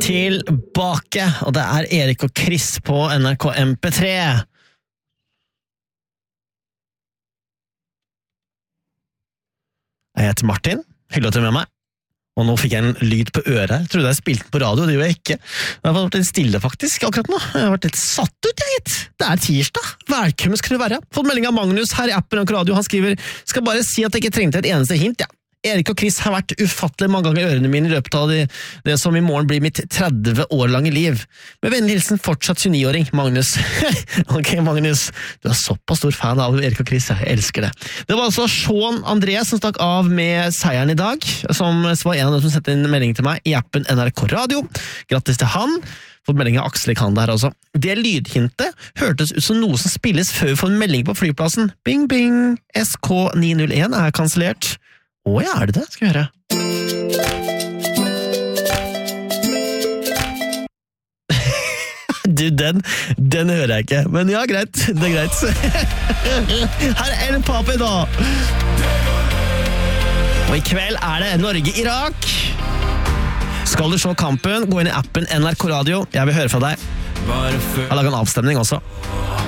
tilbake, og det Erik og Chris på NRK MP3. Jeg heter Martin, hyggelig at du med meg. Og nå fikk jeg en lyd på øret. Jeg trodde jeg spilte på radio, det gjorde jeg ikke. Jeg har vært litt stille faktisk, akkurat nå. Jeg har vært litt satt ut, jeg gitt. Det tirsdag. Velkommen skal du være. Fått melding av Magnus her I appen og radio. Han skriver, skal bare si at jeg ikke trengte et eneste hint, ja. Erik og Chris har vært ufattelig mange ganger I ørene mine I løpet av det som I morgen blir mitt 30 år lange liv. Med vennlig hilsen fortsatt 29-åring, Magnus. Ok, Magnus, du såpass stor fan av Erik og Chris, jeg elsker det. Det var altså Sean André som stakk av med seieren I dag, som var en av dem som sette inn melding til meg I appen NRK Radio. Grattis til han. Fått melding av Aksel I Kanda her også. Det lydhintet hørtes ut som noe som spilles før vi får en melding på flyplassen. Bing, bing, SK901 kansellert. Ja, det? Skal vi høre. Du, den hører jeg ikke. Men ja, greit. Det greit. Her El Papi da. Og I kveld det Norge-Irak. Skal du se kampen, gå inn I appen NRK Radio. Jeg vil høre fra deg. Jeg har laget en avstemning også.